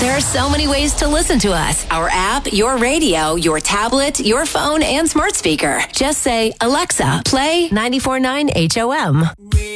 There are so many ways to listen to us. Our app, your radio, your tablet, your phone, and smart speaker. Just say, Alexa, play 94.9 HOM.